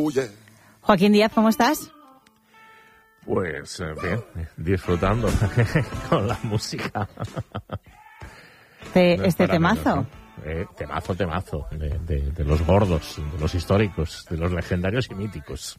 Joaquín Díaz, ¿cómo estás? Pues bien, disfrutando con la música. Este temazo. Temazo de los gordos, de los históricos, de los legendarios y míticos.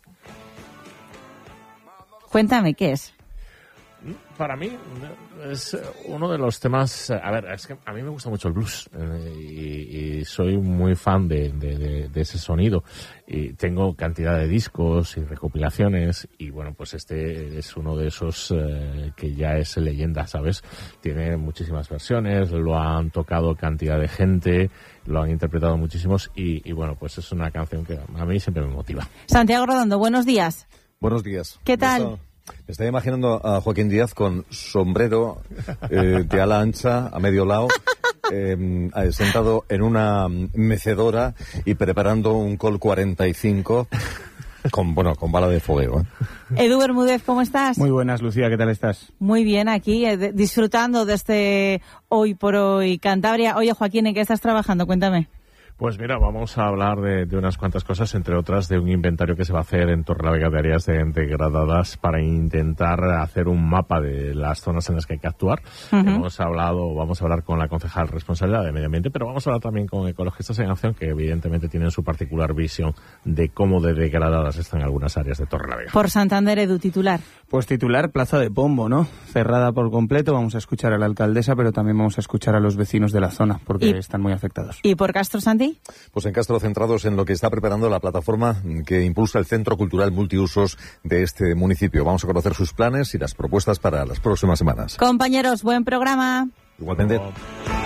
Cuéntame, ¿qué es? Para mí es uno de los temas... A ver, es que a mí me gusta mucho el blues y soy muy fan de ese sonido. Y tengo cantidad de discos y recopilaciones y bueno, pues este es uno de esos que ya es leyenda, ¿sabes? Tiene muchísimas versiones, lo han tocado cantidad de gente, lo han interpretado muchísimos y bueno, pues es una canción que a mí siempre me motiva. Santiago Redondo, buenos días. Buenos días. ¿Qué tal? Me estoy imaginando a Joaquín Díaz con sombrero de ala ancha a medio lado, sentado en una mecedora y preparando un Colt 45 con bala de fogueo. Edu Bermúdez, ¿cómo estás? Muy buenas, Lucía, ¿qué tal estás? Muy bien, aquí disfrutando de este Hoy por Hoy Cantabria. Oye, Joaquín, ¿en qué estás trabajando? Cuéntame. Pues mira, vamos a hablar de unas cuantas cosas, entre otras de un inventario que se va a hacer en Torrelavega de áreas degradadas para intentar hacer un mapa de las zonas en las que hay que actuar. Vamos a hablar con la concejal responsable de Medio Ambiente, pero vamos a hablar también con ecologistas en acción que evidentemente tienen su particular visión de cómo de degradadas están algunas áreas de Torrelavega. Por Santander, Edu, titular. Pues titular, Plaza de Pombo, ¿no? Cerrada por completo, vamos a escuchar a la alcaldesa, pero también vamos a escuchar a los vecinos de la zona, porque están muy afectados. ¿Y por Castro, Santi? Pues en Castro, centrados en lo que está preparando la plataforma que impulsa el Centro Cultural Multiusos de este municipio. Vamos a conocer sus planes y las propuestas para las próximas semanas. Compañeros, buen programa. Igualmente.